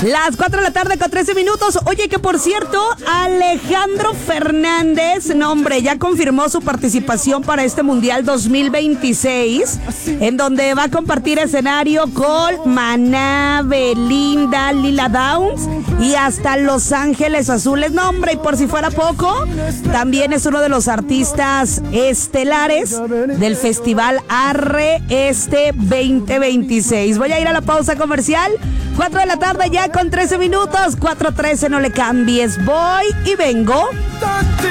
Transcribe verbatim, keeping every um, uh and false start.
Las cuatro de la tarde con trece minutos. Oye, que por cierto, Alejandro Fernández, no hombre, ya confirmó su participación para este Mundial dos mil veintiséis, en donde va a compartir escenario con Maná, Belinda, Lila Downs y hasta Los Ángeles Azules. No hombre, y por si fuera poco, también es uno de los artistas estelares del Festival Arre este veinte veintiséis. Voy a ir a la pausa comercial. cuatro de la tarde ya con trece minutos. cuatro trece, no le cambies. Voy y vengo.